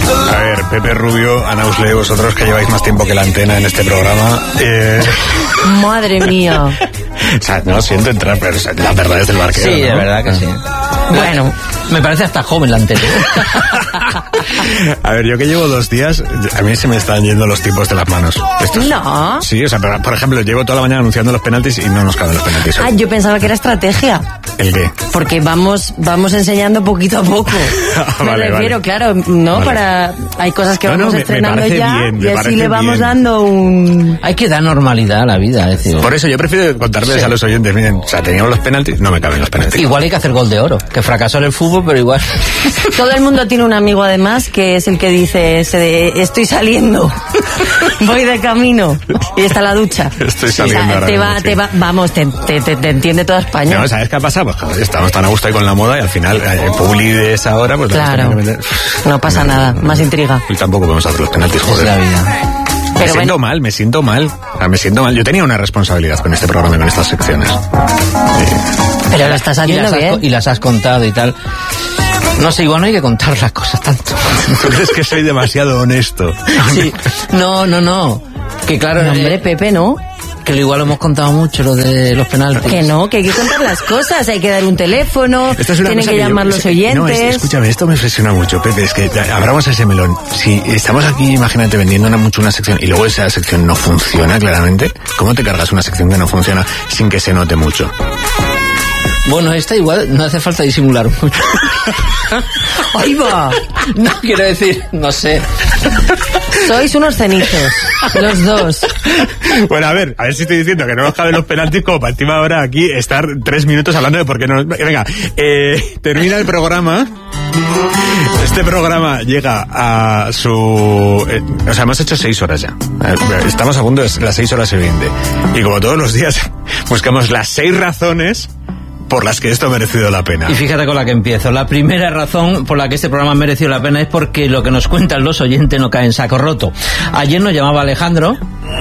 A ver, Pepe Rubio, Ana Usle, vosotros que lleváis más tiempo que la antena en este programa. Madre mía. O sea, no siento entrar, pero la verdad es del barquero. Sí, ¿no? de verdad que sí. Bueno, me parece hasta joven la antena. A ver, yo que llevo 2 días, a mí se me están yendo los tipos de las manos. No. Sí, o sea, por ejemplo, llevo toda la mañana anunciando los penaltis y no nos caben los penaltis. Ah, yo pensaba que era estrategia. ¿El qué? Porque vamos enseñando poquito a poco. Vale, me refiero, claro, ¿no? Vale. Hay cosas que vamos estrenando ya bien, y así le vamos dando un... Hay que dar normalidad a la vida, es decir. Por eso yo prefiero contarles a los oyentes, miren, o sea, teníamos los penaltis, no me caben los penaltis. Igual hay que hacer gol de oro, que fracasó en el fútbol, pero igual. Todo el mundo tiene un amigo además que es el que dice estoy saliendo, voy de camino y está la ducha. Estoy saliendo ahora mismo, te entiende toda España. No, ¿sabes qué ha pasado? Pues joder, estamos tan a gusto ahí con la moda y al final Publi de esa hora, pues claro, no pasa nada, más intriga. Y tampoco podemos hacer los penaltis, joder. Es la vida. Me siento mal. O sea, me siento mal. Yo tenía una responsabilidad con este programa y con estas secciones. Pero lo estás haciendo bien. Y las has contado y tal. No sé, igual no hay que contar las cosas tanto. ¿Tú crees que soy demasiado honesto? Sí. No. Que claro... No, hombre, Pepe, ¿no? Que igual hemos contado mucho lo de los penaltis. Que no, que hay que contar las cosas, hay que dar un teléfono, tienen que llamar los oyentes. No, escúchame, esto me obsesiona mucho, Pepe, es que abramos ese melón. Si estamos aquí, imagínate, vendiendo mucho una sección y luego esa sección no funciona claramente, ¿cómo te cargas una sección que no funciona sin que se note mucho? Bueno, esta igual no hace falta disimular mucho. ¡Ahí va! No, quiero decir, no sé. Sois unos cenizos, los dos. Bueno, a ver si estoy diciendo que no nos caben los penaltis como para encima ahora aquí estar 3 minutos hablando de por qué no... Venga, termina el programa. Este programa llega a su... o sea, hemos hecho 6 horas ya. Estamos a punto de las 6 horas siguientes. Y como todos los días, buscamos las 6 razones por las que esto ha merecido la pena. Y fíjate con la que empiezo. La primera razón por la que este programa ha merecido la pena es porque lo que nos cuentan los oyentes no cae en saco roto. Ayer nos llamaba Alejandro.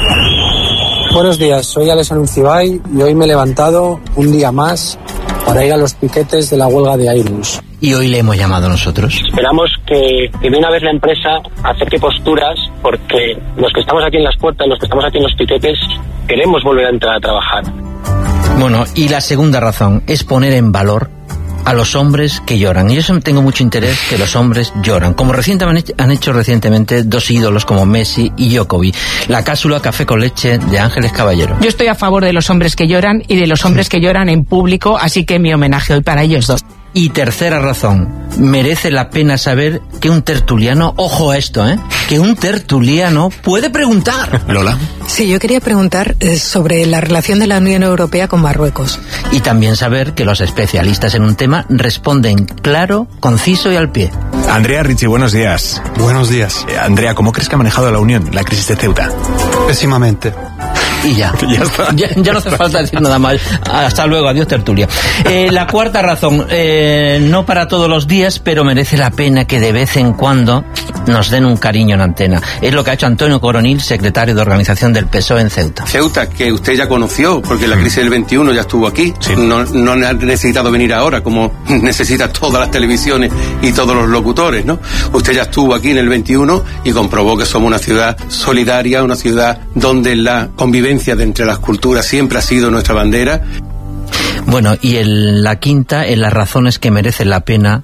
Buenos días, soy Alessandro Uncibay y hoy me he levantado un día más para ir a los piquetes de la huelga de Airbus. Y hoy le hemos llamado nosotros. Esperamos que de una vez la empresa acerque posturas, porque los que estamos aquí en las puertas, los que estamos aquí en los piquetes, queremos volver a entrar a trabajar. Bueno, y la segunda razón es poner en valor a los hombres que lloran. Y yo tengo mucho interés que los hombres lloran. Como han hecho recientemente 2 ídolos como Messi y Djokovic. La cápsula Café con Leche de Ángeles Caballero. Yo estoy a favor de los hombres que lloran y de los hombres que lloran en público, así que mi homenaje hoy para ellos dos. Y tercera razón, merece la pena saber que un tertuliano, ojo a esto, que un tertuliano puede preguntar. Lola. Sí, yo quería preguntar sobre la relación de la Unión Europea con Marruecos. Y también saber que los especialistas en un tema responden claro, conciso y al pie. Andrea Ricci, buenos días. Buenos días. Andrea, ¿cómo crees que ha manejado la Unión la crisis de Ceuta? Pésimamente. Y ya está. Ya no hace falta decir nada más. Hasta luego, adiós tertulia. La cuarta razón, no para todos los días, pero merece la pena que de vez en cuando nos den un cariño en antena. Es lo que ha hecho Antonio Coronil, secretario de organización del PSOE en Ceuta. Ceuta, que usted ya conoció, porque la crisis del 21 ya estuvo aquí. Sí. No ha necesitado venir ahora, como necesita todas las televisiones y todos los locutores, ¿no? Usted ya estuvo aquí en el 21 y comprobó que somos una ciudad solidaria, una ciudad donde la convivencia de entre las culturas siempre ha sido nuestra bandera. Bueno, y la quinta, en las razones que merecen la pena,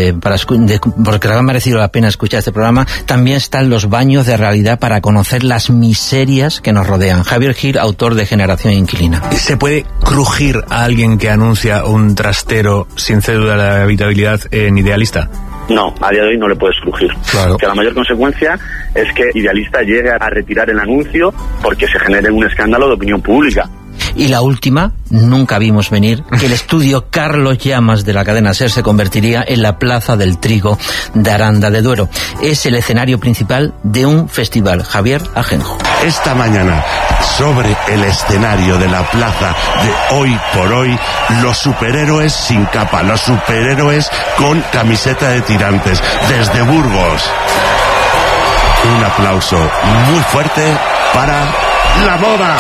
porque ha merecido la pena escuchar este programa, también están los baños de realidad para conocer las miserias que nos rodean. Javier Gil, autor de Generación Inquilina. ¿Se puede crujir a alguien que anuncia un trastero sin cédula de habitabilidad en Idealista? No, a día de hoy no le puedes crujir. Claro. Que la mayor consecuencia es que Idealista llegue a retirar el anuncio porque se genere un escándalo de opinión pública. Y la última, nunca vimos venir que el estudio Carlos Llamas de la cadena SER se convertiría en la Plaza del Trigo de Aranda de Duero. Es el escenario principal de un festival. Javier Ajenjo. Esta mañana, sobre el escenario de la plaza de Hoy por Hoy, los superhéroes sin capa, los superhéroes con camiseta de tirantes, desde Burgos. Un aplauso muy fuerte para la moda.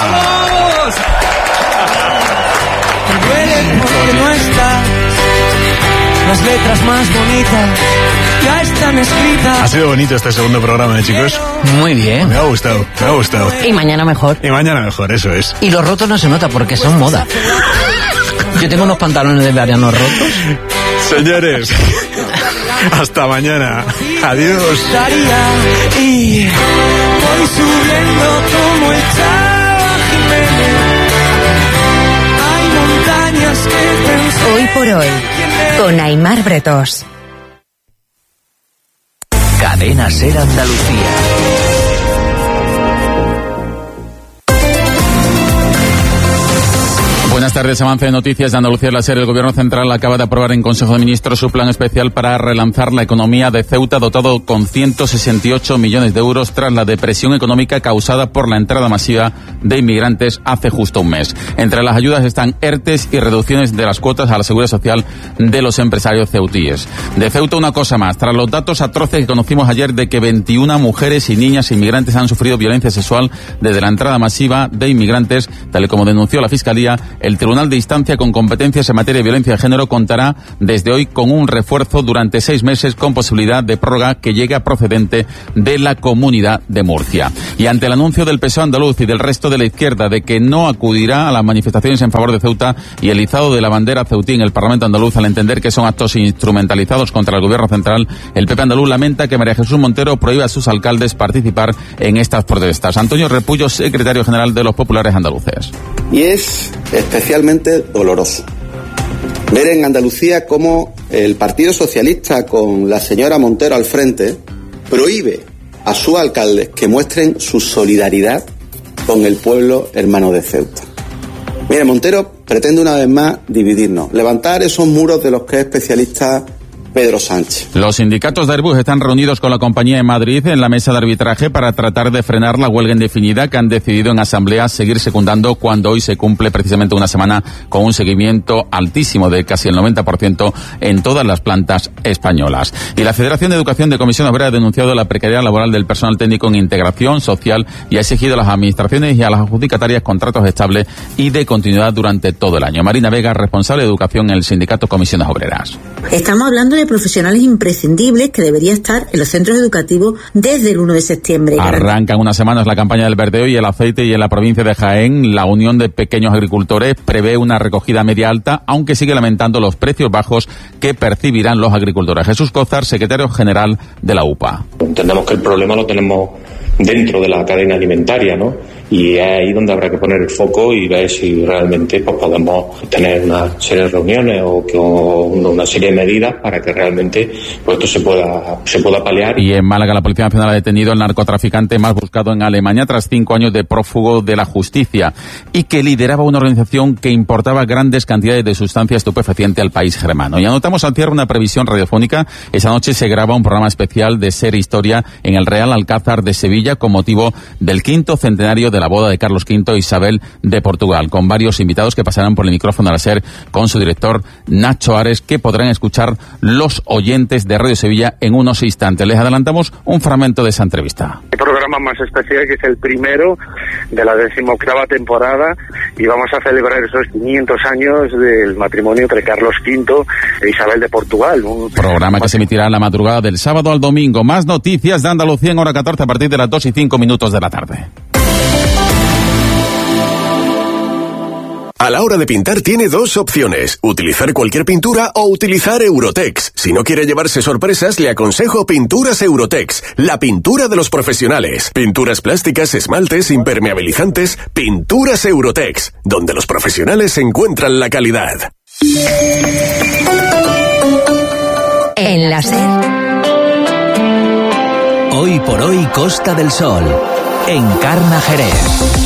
Duele porque no estás, las letras más bonitas ya están escritas. Ha sido bonito este segundo programa, chicos. Muy bien. Me ha gustado. Y mañana mejor. Eso es. Y los rotos no se nota porque son moda. Yo tengo unos pantalones de verano rotos. Señores, hasta mañana. Adiós. Y voy subiendo como el Chava Jiménez. Hay montañas que pensé. Hoy por hoy, con Aimar Bretós. Cadena Ser Andalucía. Buenas tardes, avance de noticias de Andalucía. La SER, el Gobierno Central acaba de aprobar en Consejo de Ministros su plan especial para relanzar la economía de Ceuta, dotado con 168 millones de euros tras la depresión económica causada por la entrada masiva de inmigrantes hace justo un mes. Entre las ayudas están ERTES y reducciones de las cuotas a la seguridad social de los empresarios ceutíes. De Ceuta, una cosa más. Tras los datos atroces que conocimos ayer de que 21 mujeres y niñas inmigrantes han sufrido violencia sexual desde la entrada masiva de inmigrantes, tal y como denunció la Fiscalía, el Tribunal de Instancia con competencias en materia de violencia de género contará desde hoy con un refuerzo durante 6 meses con posibilidad de prórroga que llega procedente de la Comunidad de Murcia. Y ante el anuncio del PSOE andaluz y del resto de la izquierda de que no acudirá a las manifestaciones en favor de Ceuta y el izado de la bandera ceutí en el Parlamento andaluz al entender que son actos instrumentalizados contra el Gobierno central, el PP andaluz lamenta que María Jesús Montero prohíba a sus alcaldes participar en estas protestas. Antonio Repullo, secretario general de los populares andaluces. Y es especialmente doloroso ver en Andalucía cómo el Partido Socialista, con la señora Montero al frente, prohíbe a sus alcaldes que muestren su solidaridad con el pueblo hermano de Ceuta. Mire, Montero pretende una vez más dividirnos, levantar esos muros de los que es especialista Pedro Sánchez. Los sindicatos de Airbus están reunidos con la compañía en Madrid en la mesa de arbitraje para tratar de frenar la huelga indefinida que han decidido en asamblea seguir secundando cuando hoy se cumple precisamente una semana con un seguimiento altísimo de casi el 90% en todas las plantas españolas. Y la Federación de Educación de Comisión Obrera ha denunciado la precariedad laboral del personal técnico en integración social y ha exigido a las administraciones y a las adjudicatarias contratos estables y de continuidad durante todo el año. Marina Vega, responsable de educación en el sindicato Comisiones Obreras. Estamos hablando de profesionales imprescindibles que debería estar en los centros educativos desde el 1 de septiembre. Arrancan unas semanas la campaña del verdeo y el aceite y en la provincia de Jaén la Unión de Pequeños Agricultores prevé una recogida media alta, aunque sigue lamentando los precios bajos que percibirán los agricultores. Jesús Cózar, secretario general de la UPA. Entendemos que el problema lo tenemos dentro de la cadena alimentaria, ¿no? Y es ahí donde habrá que poner el foco y ver si realmente pues, podemos tener una serie de reuniones o una serie de medidas para que realmente pues, esto se pueda paliar. Y en Málaga la Policía Nacional ha detenido al narcotraficante más buscado en Alemania tras 5 años de prófugo de la justicia y que lideraba una organización que importaba grandes cantidades de sustancia estupefaciente al país germano. Y anotamos al cierre una previsión radiofónica. Esa noche se graba un programa especial de Ser Historia en el Real Alcázar de Sevilla con motivo del 5º centenario de la boda de Carlos V e Isabel de Portugal, con varios invitados que pasarán por el micrófono de la SER con su director Nacho Ares, que podrán escuchar los oyentes de Radio Sevilla en unos instantes. Les adelantamos un fragmento de esa entrevista. El programa más especial, que es el primero de la 18ª temporada, y vamos a celebrar esos 500 años del matrimonio entre Carlos V e Isabel de Portugal. Un programa que se emitirá en la madrugada del sábado al domingo. Más noticias de Andalucía en hora 14 a partir de las 2:05 de la tarde. A la hora de pintar tiene 2 opciones, utilizar cualquier pintura o utilizar Eurotex. Si no quiere llevarse sorpresas, le aconsejo Pinturas Eurotex, la pintura de los profesionales. Pinturas plásticas, esmaltes, impermeabilizantes, Pinturas Eurotex, donde los profesionales encuentran la calidad. En la SER. Hoy por hoy Costa del Sol, Encarna Jerez.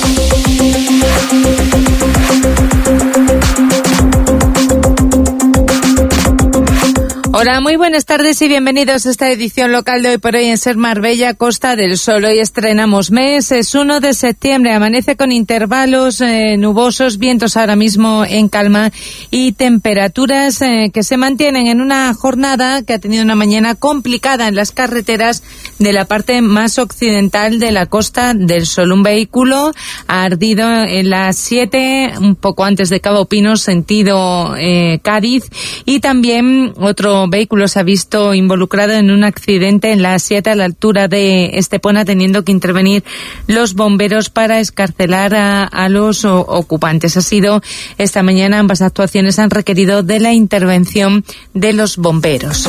Hola, muy buenas tardes y bienvenidos a esta edición local de Hoy por Hoy en Ser Marbella, Costa del Sol. Hoy estrenamos mes, es 1 de septiembre, amanece con intervalos nubosos, vientos ahora mismo en calma y temperaturas que se mantienen en una jornada que ha tenido una mañana complicada en las carreteras de la parte más occidental de la Costa del Sol. Un vehículo ha ardido en las 7, un poco antes de Cabo Pino, sentido Cádiz, y también otro vehículo se ha visto involucrado en un accidente en la 7 a la altura de Estepona, teniendo que intervenir los bomberos para excarcelar a los ocupantes. Ha sido esta mañana, ambas actuaciones han requerido de la intervención de los bomberos.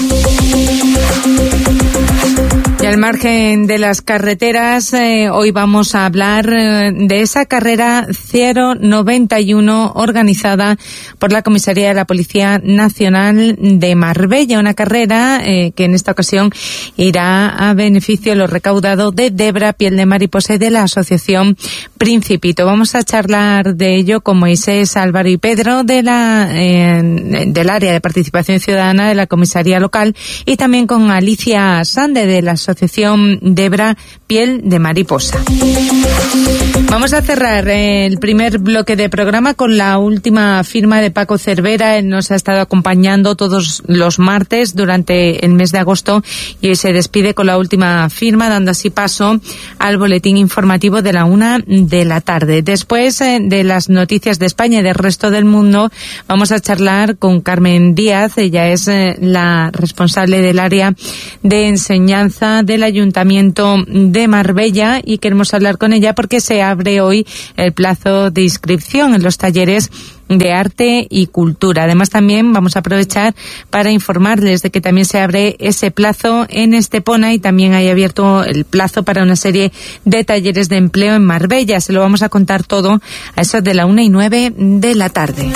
Y al margen de las carreteras, hoy vamos a hablar de esa carrera 091 organizada por la Comisaría de la Policía Nacional de Marbella, una carrera que en esta ocasión irá a beneficio de lo recaudado de Debra, Piel de Mariposa y de la Asociación Principito. Vamos a charlar de ello con Moisés, Álvaro y Pedro del área de participación ciudadana de la Comisaría Local, y también con Alicia Sande de la Asociación Debra, Piel de Mariposa. Vamos a cerrar el primer bloque de programa con la última firma de Paco Cervera. Él nos ha estado acompañando todos los martes durante el mes de agosto y hoy se despide con la última firma, dando así paso al boletín informativo de la 1 de la tarde. Después de las noticias de España y del resto del mundo, vamos a charlar con Carmen Díaz. Ella es la responsable del área de enseñanza del Ayuntamiento de Marbella y queremos hablar con ella porque se abre hoy el plazo de inscripción en los talleres de arte y cultura. Además, también vamos a aprovechar para informarles de que también se abre ese plazo en Estepona y también hay abierto el plazo para una serie de talleres de empleo en Marbella. Se lo vamos a contar todo a eso de la 1:09 de la tarde.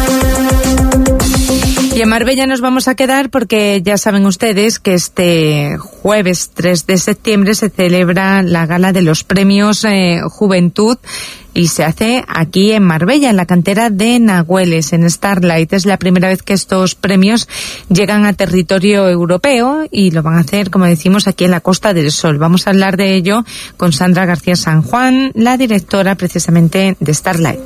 Y en Marbella nos vamos a quedar porque ya saben ustedes que este jueves 3 de septiembre se celebra la gala de los premios Juventud y se hace aquí en Marbella, en la cantera de Nahueles, en Starlight. Es la primera vez que estos premios llegan a territorio europeo y lo van a hacer, como decimos, aquí en la Costa del Sol. Vamos a hablar de ello con Sandra García San Juan, la directora precisamente de Starlight.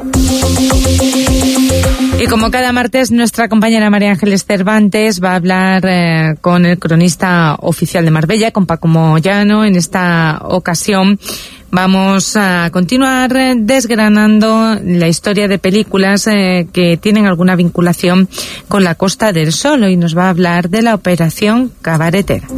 Y como cada martes, nuestra compañera María Ángeles Cervantes va a hablar con el cronista oficial de Marbella, con Paco Moyano. En esta ocasión vamos a continuar desgranando la historia de películas que tienen alguna vinculación con la Costa del Sol. Y nos va a hablar de la Operación Cabaretera.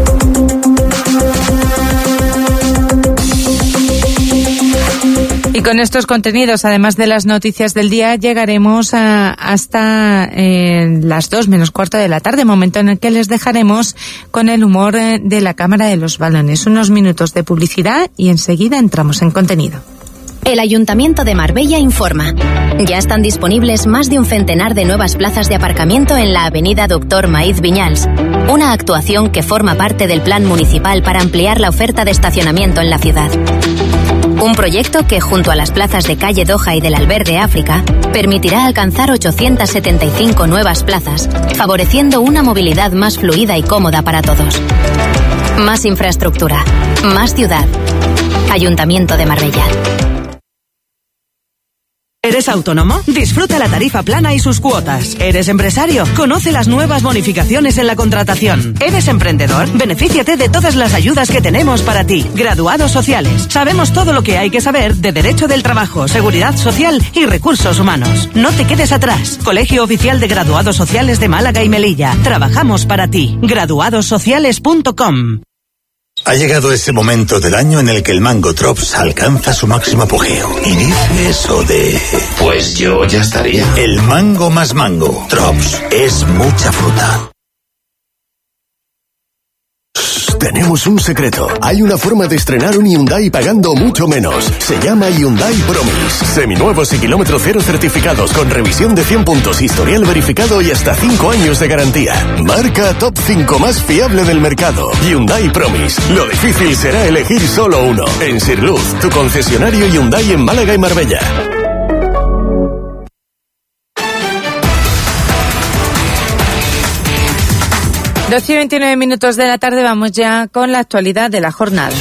Y con estos contenidos, además de las noticias del día, llegaremos hasta las 2:15 de la tarde, momento en el que les dejaremos con el humor de la Cámara de los Balones. Unos minutos de publicidad y enseguida entramos en contenido. El Ayuntamiento de Marbella informa. Ya están disponibles más de un centenar de nuevas plazas de aparcamiento en la avenida Doctor Maíz Viñals, una actuación que forma parte del plan municipal para ampliar la oferta de estacionamiento en la ciudad. Un proyecto que, junto a las plazas de Calle Doha y del Albergue África, permitirá alcanzar 875 nuevas plazas, favoreciendo una movilidad más fluida y cómoda para todos. Más infraestructura, más ciudad. Ayuntamiento de Marbella. ¿Eres autónomo? Disfruta la tarifa plana y sus cuotas. ¿Eres empresario? Conoce las nuevas bonificaciones en la contratación. ¿Eres emprendedor? Benefíciate de todas las ayudas que tenemos para ti. Graduados sociales. Sabemos todo lo que hay que saber de Derecho del Trabajo, Seguridad Social y Recursos Humanos. No te quedes atrás. Colegio Oficial de Graduados Sociales de Málaga y Melilla. Trabajamos para ti. Graduadossociales.com. Ha llegado ese momento del año en el que el mango Drops alcanza su máximo apogeo. Y dice eso de... Pues yo ya estaría. El mango más mango. Drops es mucha fruta. Tenemos un secreto. Hay una forma de estrenar un Hyundai pagando mucho menos. Se llama Hyundai Promise. Seminuevos y kilómetro cero certificados con revisión de 100 puntos, historial verificado y hasta 5 años de garantía. Marca top 5 más fiable del mercado. Hyundai Promise. Lo difícil será elegir solo uno. En Sirluz, tu concesionario Hyundai en Málaga y Marbella. 12:29 de la tarde, vamos ya con la actualidad de la jornada.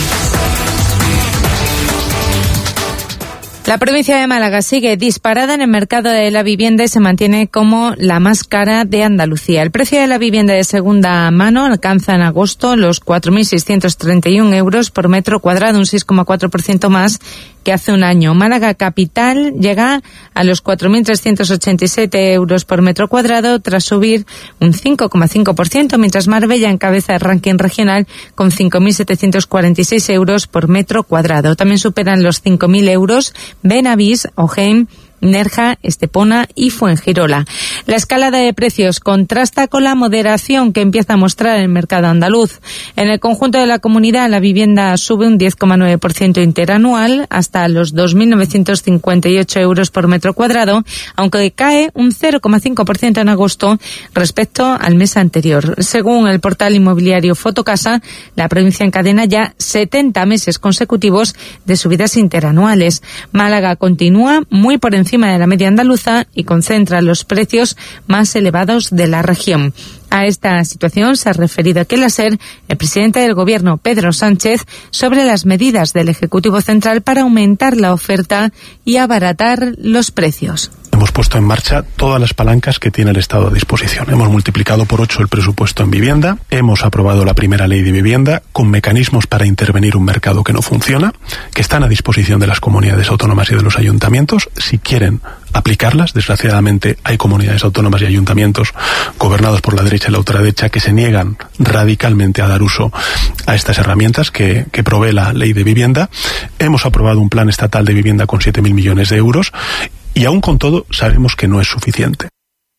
La provincia de Málaga sigue disparada en el mercado de la vivienda y se mantiene como la más cara de Andalucía. El precio de la vivienda de segunda mano alcanza en agosto los 4.631 euros por metro cuadrado, un 6,4% más que hace un año. Málaga capital llega a los 4.387 euros por metro cuadrado tras subir un 5,5%, mientras Marbella encabeza el ranking regional con 5.746 euros por metro cuadrado. También superan los 5.000 euros Benavís, Ojén, Nerja, Estepona y Fuengirola. La escalada de precios contrasta con la moderación que empieza a mostrar el mercado andaluz. En el conjunto de la comunidad, la vivienda sube un 10,9% interanual hasta los 2.958 euros por metro cuadrado, aunque cae un 0,5% en agosto respecto al mes anterior. Según el portal inmobiliario Fotocasa, la provincia encadena ya 70 meses consecutivos de subidas interanuales. Málaga continúa muy por encima de la media andaluza y concentra los precios más elevados de la región. A esta situación se ha referido aquel ayer el presidente del Gobierno, Pedro Sánchez, sobre las medidas del Ejecutivo Central para aumentar la oferta y abaratar los precios. Hemos puesto en marcha todas las palancas que tiene el Estado a disposición. Hemos multiplicado por 8 el presupuesto en vivienda, hemos aprobado la primera ley de vivienda con mecanismos para intervenir un mercado que no funciona, que están a disposición de las comunidades autónomas y de los ayuntamientos si quieren aplicarlas. Desgraciadamente hay comunidades autónomas y ayuntamientos gobernados por la derecha y la ultraderecha que se niegan radicalmente a dar uso a estas herramientas que provee la ley de vivienda. Hemos aprobado un plan estatal de vivienda con 7.000 millones de euros y aún con todo sabemos que no es suficiente.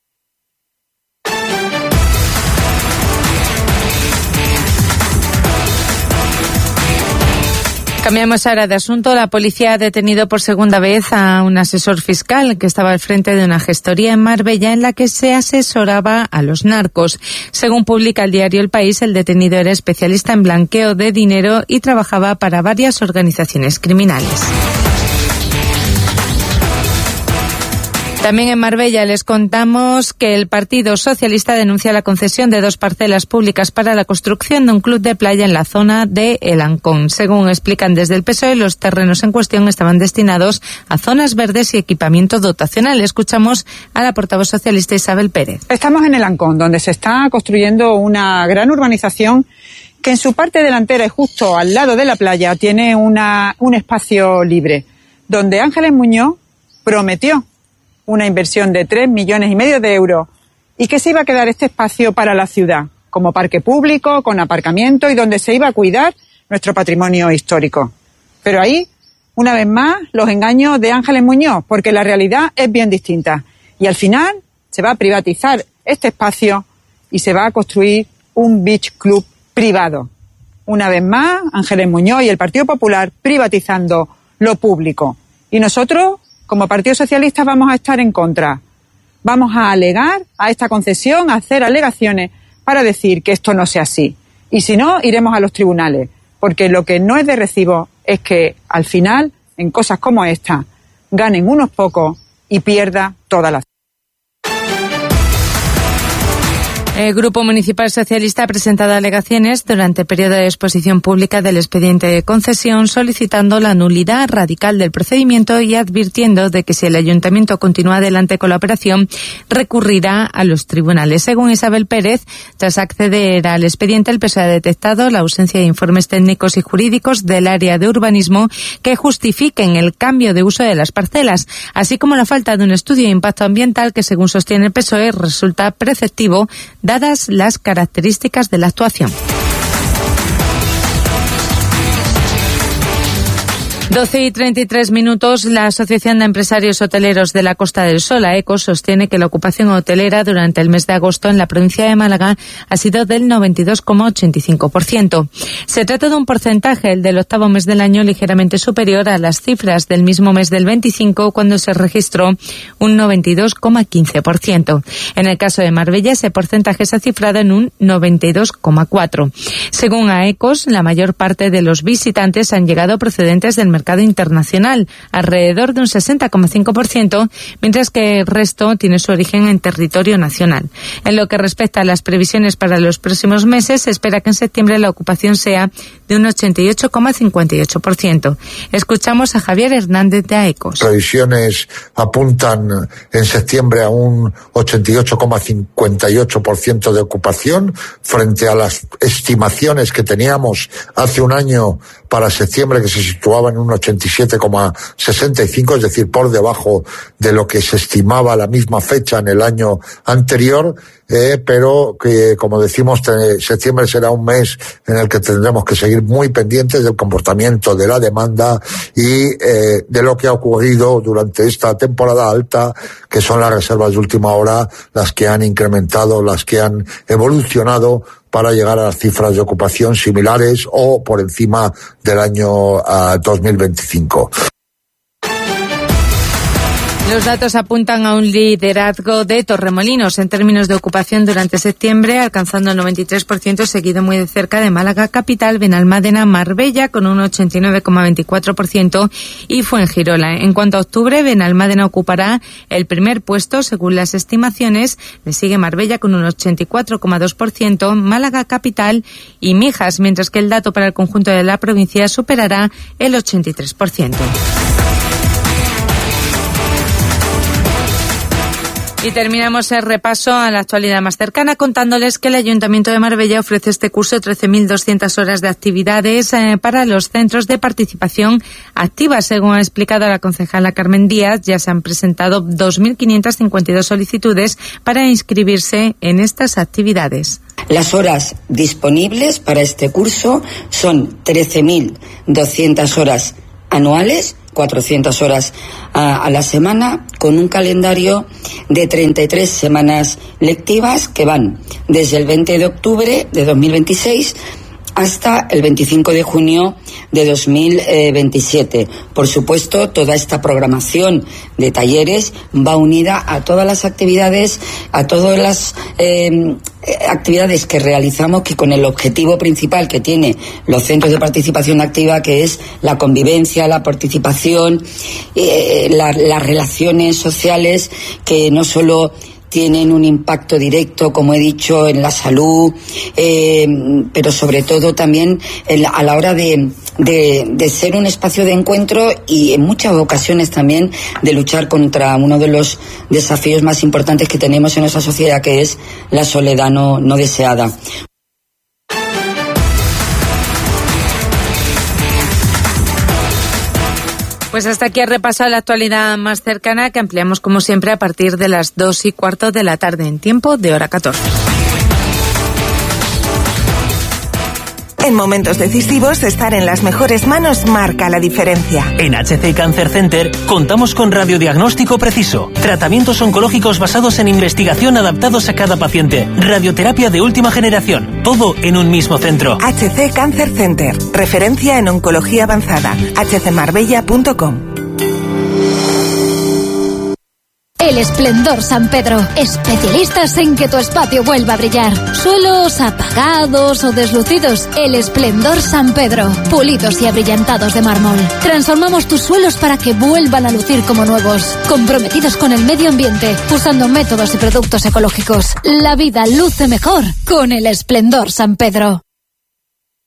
Cambiamos ahora de asunto. La policía ha detenido por segunda vez a un asesor fiscal que estaba al frente de una gestoría en Marbella en la que se asesoraba a los narcos. Según publica el diario El País, el detenido era especialista en blanqueo de dinero y trabajaba para varias organizaciones criminales. También en Marbella les contamos que el Partido Socialista denuncia la concesión de 2 parcelas públicas para la construcción de un club de playa en la zona de El Ancón. Según explican desde el PSOE, los terrenos en cuestión estaban destinados a zonas verdes y equipamiento dotacional. Escuchamos a la portavoz socialista Isabel Pérez. Estamos en El Ancón, donde se está construyendo una gran urbanización que en su parte delantera y justo al lado de la playa tiene un espacio libre, donde Ángeles Muñoz prometió una inversión de 3,5 millones de euros y que se iba a quedar este espacio para la ciudad, como parque público, con aparcamiento y donde se iba a cuidar nuestro patrimonio histórico. Pero ahí, una vez más, los engaños de Ángeles Muñoz, porque la realidad es bien distinta. Y al final se va a privatizar este espacio y se va a construir un beach club privado. Una vez más, Ángeles Muñoz y el Partido Popular privatizando lo público. Y nosotros, como Partido Socialista, vamos a estar en contra. Vamos a alegar a esta concesión, a hacer alegaciones para decir que esto no sea así. Y si no, iremos a los tribunales, porque lo que no es de recibo es que al final, en cosas como esta, ganen unos pocos y pierda toda la ciudad. El Grupo Municipal Socialista ha presentado alegaciones durante el periodo de exposición pública del expediente de concesión, solicitando la nulidad radical del procedimiento y advirtiendo de que si el Ayuntamiento continúa adelante con la operación, recurrirá a los tribunales. Según Isabel Pérez, tras acceder al expediente, el PSOE ha detectado la ausencia de informes técnicos y jurídicos del área de urbanismo que justifiquen el cambio de uso de las parcelas, así como la falta de un estudio de impacto ambiental que, según sostiene el PSOE, resulta preceptivo dadas las características de la actuación. 12:33. La Asociación de Empresarios Hoteleros de la Costa del Sol, AECO, sostiene que la ocupación hotelera durante el mes de agosto en la provincia de Málaga ha sido del 92,85%. Se trata de un porcentaje, el del octavo mes del año, ligeramente superior a las cifras del mismo mes del 25, cuando se registró un 92,15%. En el caso de Marbella, ese porcentaje se ha cifrado en un 92,4%. Según AECOS, la mayor parte de los visitantes han llegado procedentes del mercado mercado internacional, alrededor de un 60,5%, mientras que el resto tiene su origen en territorio nacional. En lo que respecta a las previsiones para los próximos meses, se espera que en septiembre la ocupación sea de un 88,58%. Escuchamos a Javier Hernández de AECOS. Previsiones apuntan en septiembre a un 88,58% de ocupación frente a las estimaciones que teníamos hace un año para septiembre, que se situaban en un 87,65, es decir, por debajo de lo que se estimaba a la misma fecha en el año anterior, pero que, como decimos, septiembre será un mes en el que tendremos que seguir muy pendientes del comportamiento de la demanda y de lo que ha ocurrido durante esta temporada alta, que son las reservas de última hora las que han incrementado, las que han evolucionado para llegar a las cifras de ocupación similares o por encima del año 2025. Los datos apuntan a un liderazgo de Torremolinos en términos de ocupación durante septiembre, alcanzando el 93%, seguido muy de cerca de Málaga capital, Benalmádena, Marbella con un 89,24% y Fuengirola. En cuanto a octubre, Benalmádena ocupará el primer puesto según las estimaciones, le sigue Marbella con un 84,2%, Málaga capital y Mijas, mientras que el dato para el conjunto de la provincia superará el 83%. Y terminamos el repaso a la actualidad más cercana contándoles que el Ayuntamiento de Marbella ofrece este curso 13.200 horas de actividades para los centros de participación activa. Según ha explicado la concejala Carmen Díaz, ya se han presentado 2.552 solicitudes para inscribirse en estas actividades. Las horas disponibles para este curso son 13.200 horas anuales, 400 horas a la semana, con un calendario de 33 semanas lectivas que van desde el 20 de octubre de 2026 hasta el 25 de junio de 2027. Por supuesto, toda esta programación de talleres va unida a todas las actividades, a todas las actividades que realizamos, que con el objetivo principal que tiene los centros de participación activa, que es la convivencia, la participación, las relaciones sociales, que no solo tienen un impacto directo, como he dicho, en la salud, pero sobre todo también a la hora de ser un espacio de encuentro y en muchas ocasiones también de luchar contra uno de los desafíos más importantes que tenemos en nuestra sociedad, que es la soledad no deseada. Pues hasta aquí ha repasado la actualidad más cercana, que ampliamos como siempre a partir de las 2:15 de la tarde en tiempo de hora 14. En momentos decisivos, estar en las mejores manos marca la diferencia. En HC Cancer Center contamos con radiodiagnóstico preciso, tratamientos oncológicos basados en investigación adaptados a cada paciente, radioterapia de última generación, todo en un mismo centro. HC Cancer Center, referencia en oncología avanzada. hcmarbella.com. El Esplendor San Pedro, especialistas en que tu espacio vuelva a brillar. Suelos apagados o deslucidos, El Esplendor San Pedro, pulidos y abrillantados de mármol. Transformamos tus suelos para que vuelvan a lucir como nuevos, comprometidos con el medio ambiente, usando métodos y productos ecológicos. La vida luce mejor con El Esplendor San Pedro.